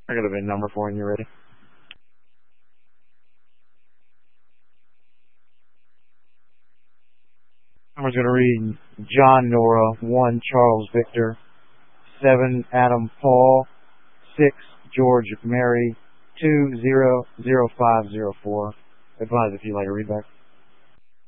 I got a VIN number for when you're ready. I'm going to read John Nora, 1 Charles Victor, 7 Adam Paul, 6 George Mary, 200504. Advise if you like a readback.